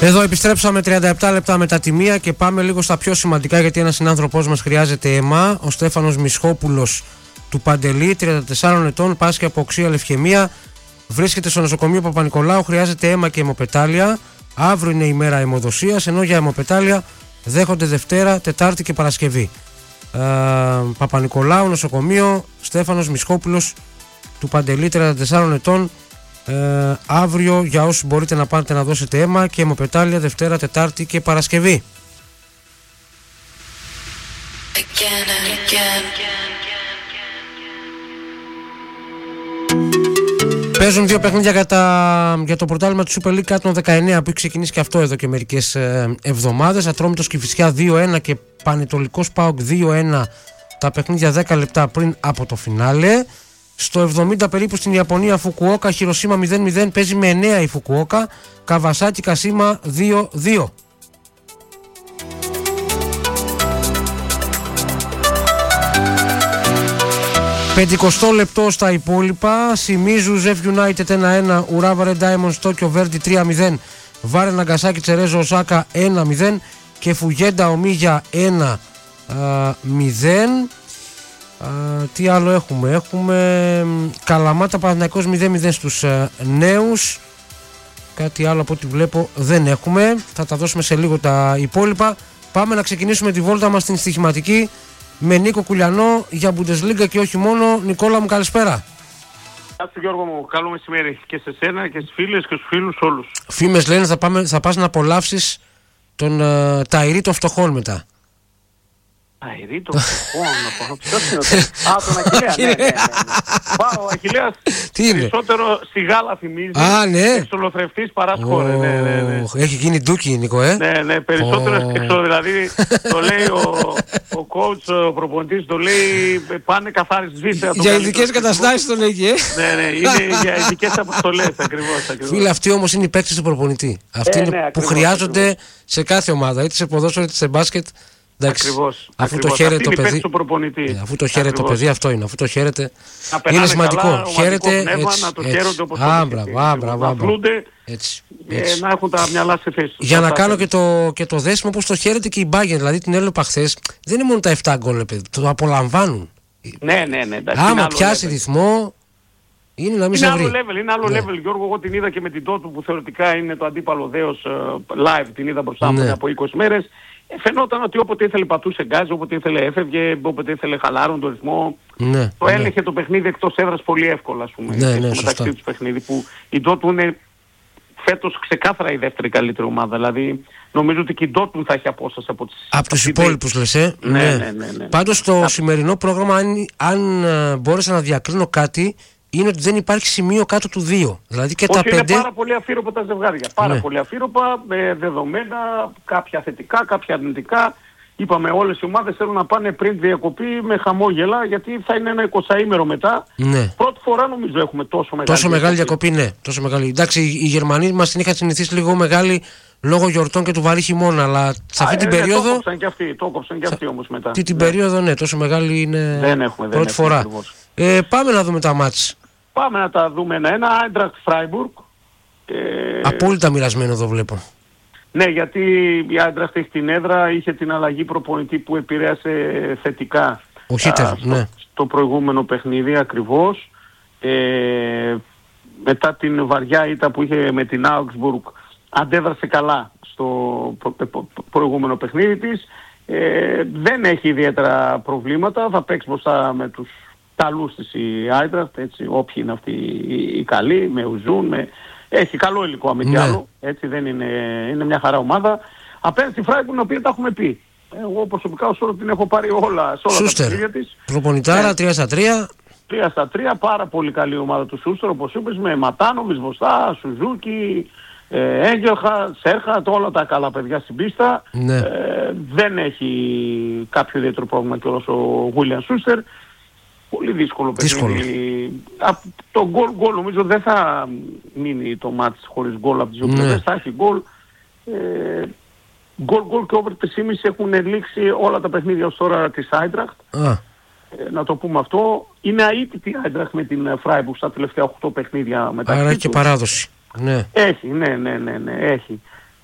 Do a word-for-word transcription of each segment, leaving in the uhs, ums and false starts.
Εδώ επιστρέψαμε τριάντα επτά λεπτά μετά τη μία και πάμε λίγο στα πιο σημαντικά, γιατί ένας συνάνθρωπός μας χρειάζεται αίμα. Ο Στέφανος Μισχόπουλος του Παντελή, τριάντα τεσσάρων ετών, πάσχει από οξεία λευκαιμία, βρίσκεται στο νοσοκομείο Παπα-Νικολάου, χρειάζεται αίμα και αιμοπετάλια. Αύριο είναι η μέρα αιμοδοσίας, ενώ για αιμοπετάλια δέχονται Δευτέρα, Τετάρτη και Παρασκευή. Ε, Παπα-Νικολάου, νοσοκομείο, Στέφανος Μισχόπουλος του Παντελή, τριάντα τεσσάρων ετών. Ε, αύριο για όσους μπορείτε να πάτε να δώσετε αίμα και αιμοπετάλια Δευτέρα, Τετάρτη και Παρασκευή. Again and again. Παίζουν δύο παιχνίδια για, τα, για το πρωτάθλημα του Super League κάτω δεκαεννέα που έχει ξεκινήσει και αυτό εδώ και μερικές ε, εβδομάδες. Ατρόμητος Κηφισιά δύο ένα και Πανετολικός ΠΑΟΚ δύο ένα, τα παιχνίδια δέκα λεπτά πριν από το φινάλε. Στο εβδομήντα περίπου στην Ιαπωνία, Φουκουόκα Χιροσίμα μηδέν μηδέν, παίζει με εννέα η Φουκουόκα. Καβασάκι Κασίμα δύο δύο. πενηκοστό λεπτό στα υπόλοιπα. Σιμίζου Ζεφ United ένα ένα, Ουράβα Red Diamonds Τόκιο Βέρντι τρία μηδέν, Βάρε Ναγκασάκι Τσερέζο Οσάκα ένα μηδέν και Φουγέντα Ομίγια ένα μηδέν. Uh, τι άλλο έχουμε? Έχουμε Καλαμάτα Παναθηναϊκός μηδέν μηδέν στους uh, νέους. Κάτι άλλο από ό,τι βλέπω δεν έχουμε. Θα τα δώσουμε σε λίγο τα υπόλοιπα. Πάμε να ξεκινήσουμε τη βόλτα μας στην στοιχηματική με Νίκο Κουλιανό για Bundesliga και όχι μόνο. Νικόλα μου, καλησπέρα. Γεια σου Γιώργο μου, καλό μεσημέρι και σε σένα και στις φίλες και στους φίλους όλους. Φήμες λένε θα, πάμε, θα πας να απολαύσεις τον uh, ταηρί των φτωχών μετά. Αϊρή το φτωχόν, ποιος είναι ο Α, τον Αχιλλέα, ναι, ναι, ναι. Πάω, ο Αχιλλέας περισσότερο στη Γάλα θυμίζει. Α, ναι. Εξολοθρευτής παρά σκόρε, ναι, ναι, ναι. Έχει γίνει ντούκι, Νίκο, ε. Ναι, ναι, περισσότερο εξω, δηλαδή το λέει ο, ο coach, ο προπονητής, το λέει πάνε καθάρισες σβήστε. Για ειδικές καταστάσεις το λέγει, ε. Ναι, ναι, είναι για ειδικές αποστολές, ακριβώς, ακριβώς. Φίλε, αυτοί όμως είναι οι παίκτες του προπονητή. Αυτοί είναι που χρειάζονται σε κάθε ομάδα, είτε σε ποδόσφαιρο είτε σε μπάσκετ. Εντάξει, ακριβώς, αφού ακριβώς. το χαίρεται το παιδί, ε, αφού το χαίρεται το παιδί, αυτό είναι. Αφού το χαίρεται, είναι σημαντικό. Καλά, χαίρεται πνεύμα, έτσι, να το έτσι. χαίρονται όπως Α, το μπράβο, α, μπράβο, να φλούνται, έτσι, έτσι. Ε, να έχουν τα μυαλά σε θέση τους. Για να κάνω και το, και το δέσιμο όπως το χαίρεται και η Bayern. Δηλαδή την έλεπα χθες, δεν είναι μόνο τα επτά γκολ, παιδί, το απολαμβάνουν. Ναι, ναι, ναι. Εντάξει, άμα πιάσει ρυθμό, είναι να μην σε βρει. Είναι άλλο level, είναι άλλο ναι. level, Γιώργο. Εγώ την είδα και με την Τότου που θεωρητικά είναι το αντίπαλο δέος uh, live, την είδα μπροστά μου ναι. από είκοσι μέρες. Φαινόταν ότι όποτε ήθελε πατούσε γκάζ, όποτε ήθελε έφευγε, όποτε ήθελε χαλάρουν τον ρυθμό. Ναι, το ναι. έλεγχε το παιχνίδι εκτός έδρας πολύ εύκολα, ας πούμε. Ναι, ναι, μεταξύ τους παιχνίδι που η Ντότου είναι φέτος ξεκάθαρα η δεύτερη καλύτερη ομάδα. Δηλαδή νομίζω ότι και η Ντότου θα έχει απόσταση από τις... Από τους υπόλοιπους λες, ε. Ναι, ναι, ναι. ναι, ναι. Πάντως το σημερινό πρόγραμμα, αν, αν uh, μπόρεσα να διακρίνω κάτι, είναι ότι δεν υπάρχει σημείο κάτω του δύο. Δηλαδή και όχι, τα πέντε... είναι πάρα πολύ αφήρωπα τα ζευγάρια. Πάρα ναι. πολύ αφήρωπα, με δεδομένα, κάποια θετικά, κάποια αρνητικά. Είπαμε όλες οι ομάδες θέλουν να πάνε πριν διακοπή με χαμόγελα, γιατί θα είναι ένα εικοσαήμερο μετά. Ναι. Πρώτη φορά νομίζω έχουμε τόσο μεγάλη τόσο μεγάλη διακοπή. Ναι, τόσο μεγάλη. Εντάξει, οι Γερμανοί μας την είχαν συνηθίσει λίγο μεγάλη λόγω γιορτών και του βαρύ χειμώνα, αλλά σε αυτή Α, την ε, περίοδο... Το κόψαν και αυτοί, το κόψαν και αυτοί όμως μετά. Αυτή την ναι. περίοδο, ναι, τόσο μεγάλη είναι δεν έχουμε, δεν πρώτη έχουμε, φορά. Ε, πάμε να δούμε τα μάτς. Πάμε να τα δούμε ένα-ένα. Eintracht Freiburg. Ε... Απόλυτα μοιρασμένο εδώ βλέπω. Ναι, γιατί η Eintracht έχει την έδρα, είχε την αλλαγή προπονητή που επηρέασε θετικά Ο Χίτερ, α, στο, ναι. στο προηγούμενο παιχνίδι ακριβώς. Ε, μετά την βαριά ήττα που είχε με την Augsburg, αντέδρασε καλά στο προ, προ, προηγούμενο παιχνίδι της. Ε, δεν έχει ιδιαίτερα προβλήματα, θα παίξει μπροστά με τους καλούς της η Eintracht, έτσι, όποιοι είναι αυτοί οι, οι καλοί, με Ουζούν, με... έχει καλό υλικό αμήν τι άλλο, έτσι δεν είναι, είναι μια χαρά ομάδα. Απέναντι στη Φράιμπουργκ, την οποία τα έχουμε πει. Εγώ προσωπικά ως όλο την έχω πάρει όλα, σε όλα Σούστερ. τα παιχνίδια της. Προπονητάρα, τρία στα τρία. τρία στα τρία, πάρα πολύ καλή ομάδα του Σούστερ, όπως είπες, με Ματάνοβιτς μπροστά, Σουζούκι, ε, Έγγελχα, Σέρχα, όλα τα καλά παιδιά στην πίστα. Ναι. Ε, δεν έχει κάποιο ιδιαίτερο πρόβλημα κιόλας ο Γουίλιαν Σούστερ. Πολύ δύσκολο παιχνίδι. Το γκολ γκολ νομίζω δεν θα μείνει το μάτς χωρίς γκολ από τις δύο πλευρές. Θα έχει γκολ. Ε, γκολ γκολ και over τρία κόμμα πέντε έχουν λήξει όλα τα παιχνίδια ως τώρα της Eintracht. Α. Ε, να το πούμε αυτό. Είναι αίτητη η Eintracht με την Freiburg στα τελευταία οκτώ παιχνίδια μεταξύ. Άρα έχει και παράδοση. Ναι. Έχει, ναι, ναι, ναι, ναι, έχει.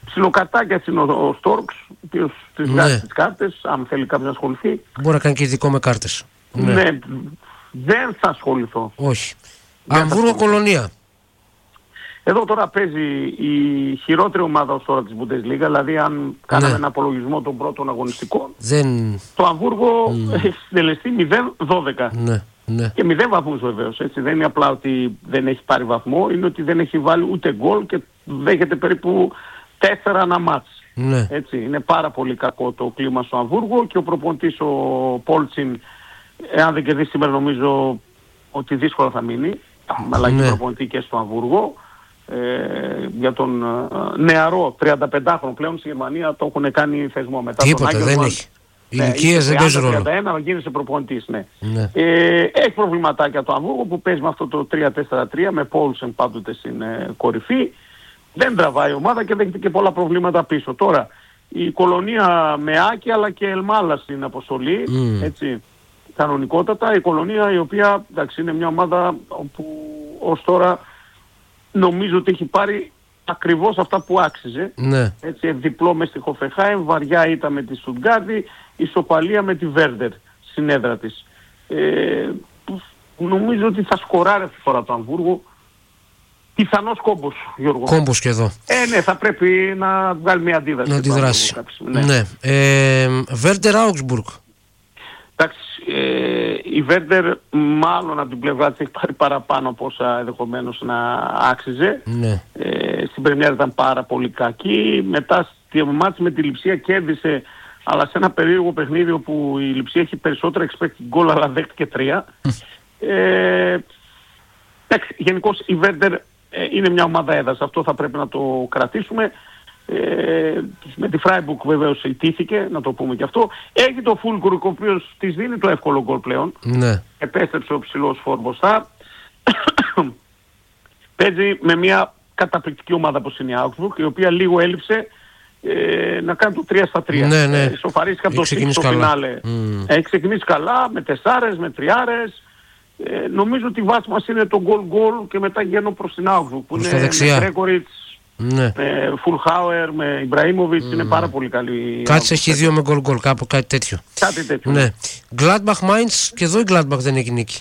ψιλοκατάκιας είναι ο Στόρξ, ο οποίος τις βγάζει Ναι. τις κάρτες, αν θέλει κάποιος να ασχοληθεί. Μπορεί να κάνει και ειδικό με κάρτες. Ναι, Ναι. δεν θα ασχοληθώ. Όχι. Δεν Αμβούργο θα Κολονία. Εδώ τώρα παίζει η χειρότερη ομάδα ως τώρα της Bundesliga, δηλαδή αν κάναμε Ναι. ένα απολογισμό των πρώτων αγωνιστικών, Δεν. το Αμβούργο έχει συντελεστεί μηδέν δώδεκα. Ναι, ναι. Και μηδέν βαθμούς βεβαίως, έτσι. Δεν είναι απλά ότι δεν έχει πάρει βαθμό, είναι ότι δεν έχει βάλει ούτε γκολ και δέχεται περίπου τέσσερα ανά μάτς. Ναι. Έτσι, είναι πάρα πολύ κακό το κλίμα στο Αμβούργο και ο προπονητής ο Πόλτσιν, εάν δεν κερδίσει σήμερα νομίζω ότι δύσκολα θα μείνει, αλλά Ναι. και προπονητή και στο Αμβούργο. Ε, για τον ε, νεαρό τριανταπεντάχρονο πλέον στη Γερμανία το έχουν κάνει θεσμό μετά. Τίποτα τον δεν Άγγελμαν. έχει. Οι ηλικίες δεν παίζουν ρόλο. τριάντα ένα γίνεσαι προπονητής, ναι. Ναι. Ε, έχει προβληματάκια το Αμβούργο που παίζει με αυτό το τρία τέσσερα τρία με Πόλσεν πάντοτε στην ε, κορυφή. Δεν τραβάει η ομάδα και δέχεται και πολλά προβλήματα πίσω. Τώρα η Κολονία με Άκη αλλά και Ελμάλα στην αποστολή, Mm. έτσι, κανονικότατα. Η Κολονία η οποία εντάξει, είναι μια ομάδα που ως τώρα νομίζω ότι έχει πάρει ακριβώς αυτά που άξιζε. Ναι. Έτσι, διπλό μες στη Χοφεχάιμ, βαριά ήττα με τη Στουτγκάρδη, ισοπαλία με τη Βέρντερ στην έδρα της. Ε, νομίζω ότι θα σκοράρει αυτή τη φορά το Αμβούργο. Πιθανός κόμπος, Γιώργο. Κόμπος και εδώ. Ε, ναι, θα πρέπει να βγάλει μια αντίδραση. Να το αντιδράσει. Αμβούργο, ναι. Ναι. Ε, Βέρντερ Άουγκσμπουργκ. Εντάξει, ε, η Βέρντερ μάλλον από την πλευρά της έχει πάρει παραπάνω από όσα ενδεχομένως να άξιζε. Ναι. Ε, στην πρεμιέρα ήταν πάρα πολύ κακή. Μετά στη μάτς με τη Λειψία κέρδισε, αλλά σε ένα περίεργο παιχνίδι όπου η Λειψία έχει περισσότερα expected goal αλλά δέχτηκε τρία. ε, εντάξει, γενικώς η Βέρντερ ε, είναι μια ομάδα έδρας. Αυτό θα πρέπει να το κρατήσουμε. Ε, με τη Φράιμπουργκ βεβαίως ιτήθηκε, να το πούμε και αυτό. Έχει το Φούλκουρκ ο οποίος της δίνει το εύκολο γκολ πλέον. Ναι. Επέστρεψε ο ψηλός φόρ μπροστά. Παίζει με μια καταπληκτική ομάδα όπως είναι η Augsburg, η οποία λίγο έλειψε ε, να κάνει το τρία στα τρία. Ναι, ναι. Ε, Ισοφαρίστηκε από το Έχει στο ξεκινήσει καλά. φινάλε. Mm. Έχει ξεκινήσει καλά, με τεσσάρες, με τριάρες. Ε, νομίζω ότι η βάση μας είναι το γκολ γκολ και μετά γένω προς την Augsburg, που Προς τα είναι δεξιά. με Γκρέκοριτς, Ναι. με Φουλχάουερ, με Ιμπραήμοβιτς, είναι πάρα πολύ καλή. Κάτσε έχει δύο με γκολ γκολ, κάπου κάτι τέτοιο. Κάτι τέτοιο. Ναι. Gladbach Mainz και εδώ η Gladbach δεν έχει νίκη.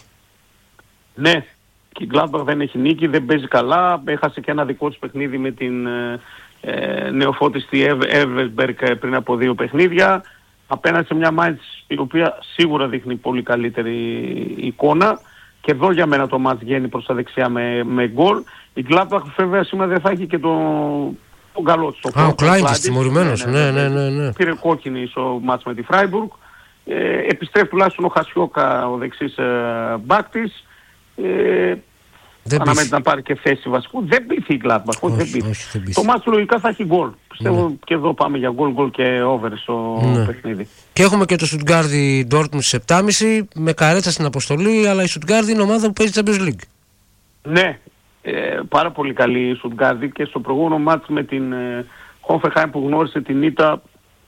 Ναι, και η Gladbach δεν έχει νίκη, δεν παίζει καλά. Έχασε και ένα δικό της παιχνίδι με την ε, ε, νεοφώτιστη Εύερμπεργκ πριν από δύο παιχνίδια. Απέναντι σε μια μάτς η οποία σίγουρα δείχνει πολύ καλύτερη εικόνα. Και εδώ για μένα το μάτς βγαίνει προς τα δεξιά με, με γκολ. Η Gladbach βέβαια σήμερα δεν θα έχει και τον το καλό της. Α, ο Κλάιντις τιμωρημένος. Ναι, ναι, ναι, ναι. Πήρε κόκκινη στο μάτς με τη Φράιμπουργκ. Ε, επιστρέφει τουλάχιστον ο Χασιόκα, ο δεξής ε, μπακ της. Ε, Δεν αναμένεται πείθει. να πάρει και θέση βασικού. Δεν πείθει η Gladbach. Όχι, δεν πείθει. όχι, δεν πείθει. Το μάτς λογικά θα έχει γκολ. Πιστεύω και εδώ πάμε για γκολ, γκολ και over στο Ναι. παιχνίδι. Και έχουμε και το Stuttgart Dortmund στις επτά και μισή με καρέτσα στην αποστολή, αλλά η Stuttgart είναι ομάδα που παίζει Champions League. Ναι, ε, πάρα πολύ καλή η Stuttgart και στο προηγούμενο μάτς με την ε, Hoffenheim που γνώρισε την ήττα,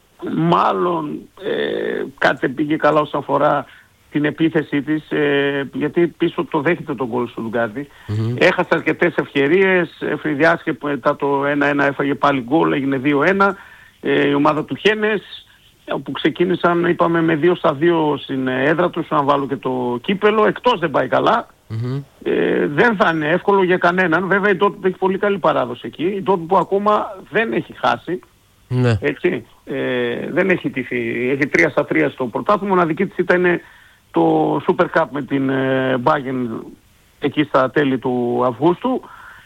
μάλλον ε, κάτι δεν πήγε καλά όσον αφορά την επίθεσή της, ε, γιατί πίσω το δέχεται τον γκολ στο Stuttgart. Mm-hmm. Έχασε αρκετές ευκαιρίες, εφηδιάστηκε μετά το ένα ένα έφαγε πάλι γκολ, έγινε δύο ένα. Ε, η ομάδα του Χένες, που ξεκίνησαν είπαμε με δύο στα δύο στην έδρα τους, να βάλω και το κύπελο, εκτός δεν πάει καλά. Mm-hmm. Ε, δεν θα είναι εύκολο για κανέναν. Βέβαια η Dortmund έχει πολύ καλή παράδοση εκεί. Η Dortmund που ακόμα δεν έχει χάσει. Ναι. Έτσι. Ε, δεν έχει τύχει. Έχει τρία στα τρία στο πρωτάθλημα. Μοναδική της ήταν το Super Cup με την ε, Bayern εκεί στα τέλη του Αυγούστου.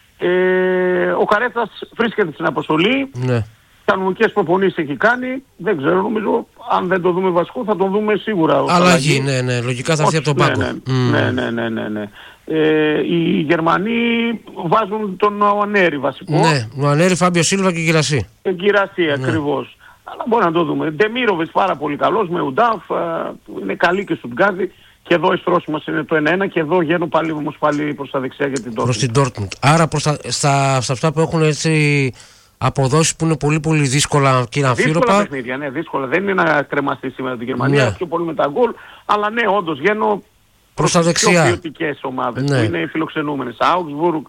Ε, ο Καρέτσας βρίσκεται στην αποστολή. Ναι. Κανονικές προπονήσεις έχει κάνει. Δεν ξέρω, νομίζω αν δεν το δούμε βασικό θα τον δούμε σίγουρα. ως Αλλαγή, ναι, ναι. Λογικά θα έρθει από τον ναι, πάγκο. ναι, Mm. ναι, ναι, ναι, ναι, ναι. Ε, οι Γερμανοί βάζουν τον Οανέρη βασικό. Ναι, ο Ανέρη, Φάμπιο Σίλβα και Γκυρασί. Εγκυραστή Ναι. ακριβώς. Αλλά μπορεί να το δούμε. Ντεμίροβιτς πάρα πολύ καλός με Ουντάφ. Είναι καλή και Στουτγκάρδη. Και εδώ η στρώση μας είναι το ένα ένα και εδώ βγαίνω πάλι όμως πάλι προς τα δεξιά για την Dortmund. Προς την Dortmund. Άρα προς τα, στα, στα αυτά που έχουν έτσι αποδόσεις που είναι πολύ πολύ δύσκολα, κύριε Δύσκολα Αμφίροπα. παιχνίδια, ναι, δύσκολα. Δεν είναι να κρεμαστεί σήμερα την Γερμανία, Ναι. πιο πολύ με τα γκολ. Αλλά ναι, όντως βγαίνω Προς τα τις δεξιά. πιο ποιοτικές ομάδες Ναι. που είναι οι φιλοξενούμενες. Augsburg,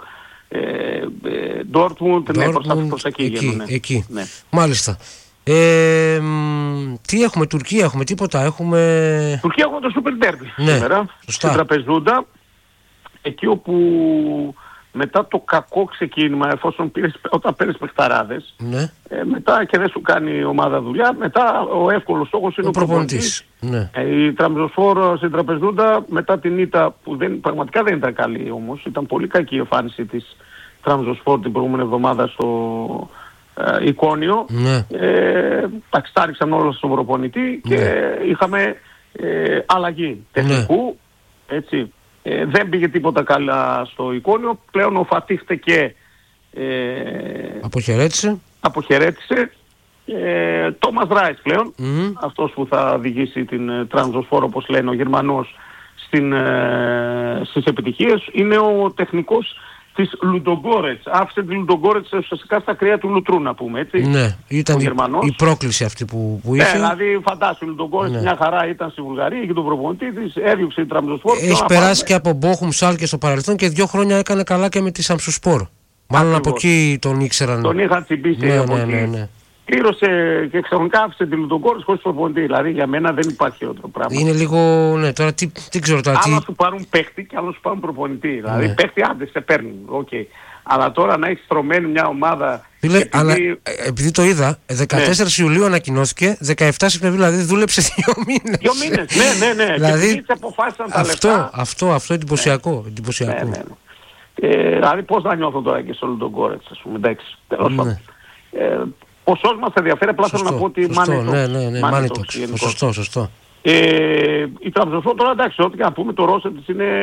Ντόρτμουντ, ναι, προς τα εκεί, εκεί, ναι. εκεί. Ναι. Μάλιστα. Ε, τι έχουμε, Τουρκία έχουμε, τίποτα, έχουμε... Τουρκία έχουμε το Super Derby ναι, σήμερα, σωστά. στην Τραπεζούντα, εκεί όπου μετά το κακό ξεκίνημα, εφόσον πήρες, όταν παίρνεις παιχταράδες, ναι. ε, μετά και δεν σου κάνει η ομάδα δουλειά, μετά ο εύκολος στόχος είναι ο, ο προπονητής. Ναι. Ε, η Τραμζοσφόρ στην Τραπεζούντα, μετά την ήττα που δεν, πραγματικά δεν ήταν καλή όμως, ήταν πολύ κακή η εμφάνιση της Τραμζοσφόρ την προηγούμενη εβδομάδα στο ε, Εικόνιο. Ναι. Ε, ταξιτάριξαν όλα στον προπονητή και ναι. είχαμε ε, αλλαγή τεχνικού, ναι. έτσι. Ε, δεν πήγε τίποτα καλά στο Εικόνιο. Πλέον ο Φατίχτε και ε, αποχαιρέτησε. αποχαιρέτησε. Ε, Τόμας Ράις πλέον, mm. αυτός που θα οδηγήσει την ε, Τραμζοσφόρ, όπως λένε ο Γερμανός, στην, ε, στις επιτυχίες, είναι ο τεχνικός της Λουντογκόρετς. Άφησε τη Λουντογκόρετς ουσιαστικά στα κρύα του Λουτρού, να πούμε, έτσι. Ναι, ήταν η, η πρόκληση αυτή που, που είχε. Ναι, δηλαδή φαντάσου, η Λουντογκόρετς ναι. μια χαρά ήταν στη Βουλγαρία και τον προπονητή της, έδιωξε η Τραμζοσφόρ. Έχει περάσει και από Μπόχουμ, Σάλκε στο παρελθόν και δύο χρόνια έκανε καλά και με τη Σαμσουσπόρ. Μάλλον από εκεί τον ήξεραν. Τον είχαν τσιμπήσει ναι, από ναι, εκεί. Ναι, ναι. Κλήρωσε και ξαφνικά άφησε τη Λουντογκόρετς χωρίς προπονητή. Δηλαδή για μένα δεν υπάρχει άλλο πράγμα. Είναι λίγο. Ναι, τώρα τι, τι ξέρω τώρα. Άλλο τι... σου πάρουν παίχτη και άλλο σου πάρουν προπονητή. Δηλαδή ναι. παίχτη άντε σε παίρνουν. Okay. Αλλά τώρα να έχει στρωμένη μια ομάδα. Φίλε, επειδή... Αλλά, επειδή το είδα, δεκατέσσερις ναι. Ιουλίου ανακοινώθηκε, δεκαεπτά Σεπτεμβρίου, δηλαδή δούλεψε δύο μήνες. Δύο μήνες, ναι, ναι, ναι. Δηλαδή, και αποφάσισαν τα αυτό, λεφτά. Αυτό, αυτό εντυπωσιακό. Ναι. εντυπωσιακό. Ναι, ναι, ναι. Ε, δηλαδή πώς θα νιώθω τώρα και στο Λουντογκόρετς, ας πούμε, εντάξει, τέλος πάντων. Ε, ο σως μας ενδιαφέρει, απλά θέλω να πω ότι μάνιτοξ. Ναι, ναι, ναι, μάνιτοξ. Σωστό, σωστό. Ε, η Τραμζοσφόρ τώρα, εντάξει, ό,τι και να πούμε, το ρόστερ της είναι...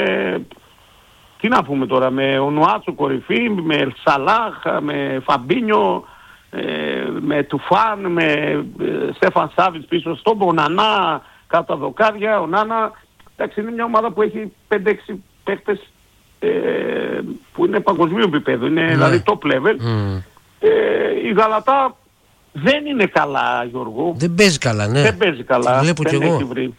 Τι να πούμε τώρα, με ο Νουάτσο κορυφή, με Ελσαλάχ, με Φαμπίνιο, ε, με Τουφάν, με ε, Στέφαν Σάβιτς πίσω στον ο Νανά κάτω τα δοκάρια, ο Νάνα. Εντάξει, είναι μια ομάδα που έχει πέντε έξι παίχτες ε, που είναι παγκοσμίου επίπεδου, είναι mm. δηλαδή top level. Mm. Ε, η Γαλατά δεν είναι καλά, Γιώργο. Δεν παίζει καλά, ναι. Δεν παίζει καλά, βλέπω δεν κι έχει εγώ. βρει.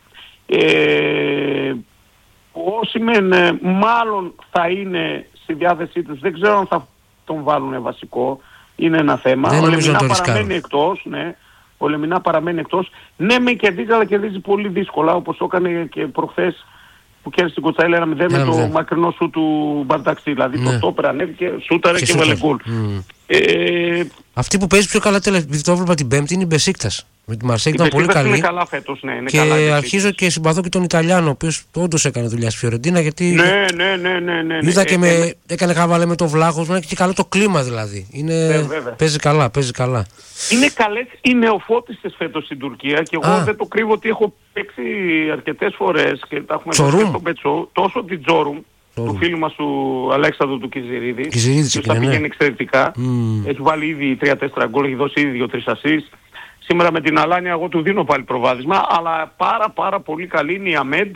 Ε, ο Όσιμεν μάλλον θα είναι στη διάθεσή τους, δεν ξέρω αν θα τον βάλουν βασικό, είναι ένα θέμα. Δεν ο Λεμινά παραμένει εκτός, ναι. Ο Λεμινά παραμένει εκτός. Ναι, με κερδίζει, αλλά κερδίζει πολύ δύσκολα, όπως το έκανε και προχθές που κέρδισε την Κοτσαίλα ένα μηδέν με το μακρινό σου του Μπαρταξή. Δηλαδή ναι. το στόπερ ανέβηκε, σούταρε και, και βάλε γκολ. Mm. Ε, Αυτή που παίζει πιο καλά τελευταία, το έβλεπα την Πέμπτη, είναι η Μπεσίκτας. Με τη Μαρσέη ήταν πολύ καλή. Είναι καλά φέτος, ναι. Είναι και καλά αρχίζω και συμπαθώ και τον Ιταλιάνο, ο οποίος όντως έκανε δουλειά στη Φιωρεντίνα. Γιατί ναι, ναι, ναι, ναι, ναι, είδα ναι, και ε, με, ε, έκανε χαβαλέ με το Βλάχος, και έχει καλό το κλίμα δηλαδή. Είναι, ε, παίζει καλά, παίζει καλά. Είναι καλές οι νεοφώτιστες φέτος στην Τουρκία και εγώ Α. δεν το κρύβω ότι έχω παίξει αρκετές φορές και τα έχουμε δει στο Πετσό, τόσο την Τζόρουμ, του φίλου μας του Αλέξανδρου του Κιζηρίδη, που τα πηγαίνει εξαιρετικά. Mm. Έχει βάλει ήδη τρία τέσσερα γκολ, έχει δώσει ήδη δύο τρεις ασίστ. Σήμερα με την Αλάνια εγώ του δίνω πάλι προβάδισμα, αλλά πάρα πάρα πολύ καλή είναι η Αμέντ,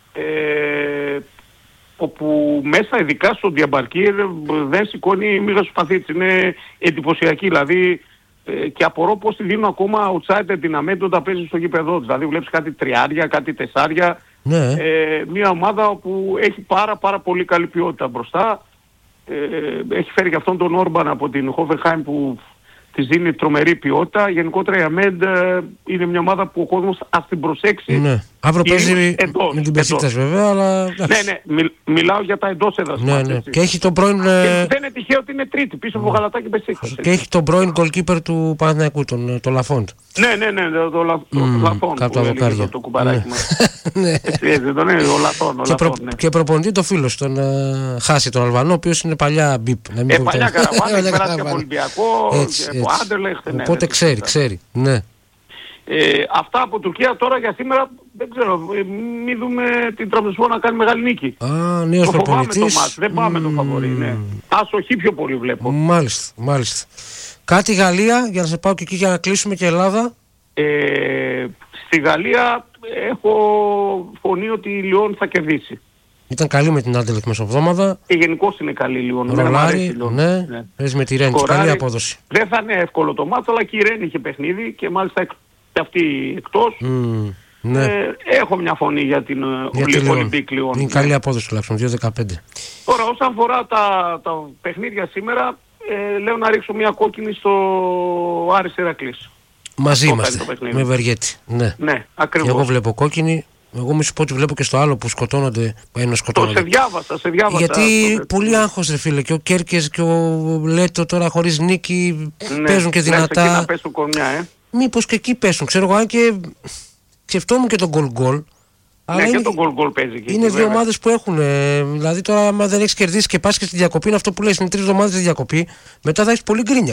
ε, όπου μέσα ειδικά στο Διαμπαρκήρ δεν σηκώνει μίγα στους παθήτες, είναι εντυπωσιακή, δηλαδή ε, και απορώ πως τη δίνουν ακόμα outsider την Αμέντ όταν παίζει στο γήπεδό της, δηλαδή βλέπεις κάτι τριάρια, κάτι τεσσάρια, ναι. ε, μια ομάδα που έχει πάρα πάρα πολύ καλή ποιότητα μπροστά, ε, έχει φέρει και αυτόν τον Όρμπαν από την Hoffenheim που της δίνει τρομερή ποιότητα. Γενικότερα η Αμέντ ε, είναι μια ομάδα που ο κόσμος ας την προσέξει. Ναι. Αύριο παίζει εντός, με την Μπεσίκτας βέβαια, αλλά... Ναι, ναι, μιλ, μιλάω για τα εντός έδρας. Ναι, ναι. Και έχει τον πρώην... Και δεν είναι τυχαίο ότι είναι τρίτη, πίσω από Γαλατά και Μπεσίκτας. Και έχει τον πρώην goalkeeper του Παναθηναϊκού, τον, τον Λαφόντ. Ναι, ναι, ναι, το, το, το, το mm, Λαφόντ κάτω από το, το κουμπαράκι ναι. μας. Ναι. Έτσι, δεν τον είναι, ο Λαφόντ. Και, προ, ναι. και προπονητή το φίλος, τον uh, Χάση, τον Αλβανό, ο οποίος είναι παλιά μπιπ. Ε, παλιά Καραβάνα, έχει περάσει από Ολυμπιακό, από Άντερλεχτ. Οπότε ξέρει, ξέρει, ναι. Ε, αυτά από Τουρκία τώρα για σήμερα δεν ξέρω, ε, μην δούμε την Τραμζοσφόρ να κάνει μεγάλη νίκη. Α, νέος προπονητής. Το μάτς, δεν πάμε mm. το φαβορί, ναι. Άσοχη πιο πολύ βλέπω. Μάλιστα, μάλιστα. Κάτι Γαλλία, για να σε πάω και εκεί για να κλείσουμε και Ελλάδα. Ε, στη Γαλλία έχω φωνή ότι η Λιόν θα κερδίσει. Ήταν καλή με την Άντελεκ μεσοβδόμαδα. Και γενικώς είναι καλή η Λιόν. Ρολάρι, ναι, ναι. Παίζει με τη Ρέν, καλή απόδοση. Δεν θα είναι εύκολο το μάτς, αλλά και η Ρέν είχε παιχνίδι και μάλιστα και αυτή εκτός. Mm. Ναι. Ε, έχω μια φωνή για την Ολυμπίκ Λιόν. Είναι καλή απόδοση τουλάχιστον, δύο δεκαπέντε. Τώρα όσον αφορά τα, τα παιχνίδια σήμερα, ε, λέω να ρίξω μια κόκκινη στο Άρης Ηρακλής. Μαζί είμαστε, με Βεργέτη. Ναι, ναι, ακριβώς. Εγώ βλέπω κόκκινη. Εγώ μη σου πω ότι βλέπω και στο άλλο που σκοτώνονται. Ενώ σκοτώνονται. Το σε διάβασα, σε διάβασα. Γιατί το... πολύ άγχος ρε φίλε. Και ο Κέρκες και ο Λέτο τώρα χωρίς νίκη ναι, παίζουν και δυνατά. Ναι, εκεί να πέσουν κορμιά, ε. Μήπως και εκεί πέσουν. Ξέρω εγώ, αν και σκεφτόμουν και τον γκολ γκολ. Ναι, και τον γκολ γκολ παίζει και είναι εκεί, δύο ομάδες που έχουν. Ε, δηλαδή τώρα, άμα δεν έχεις κερδίσει και πας και στη διακοπή, είναι αυτό που λες. Είναι τρεις εβδομάδες στη διακοπή. Μετά θα έχεις πολύ γκρίνια.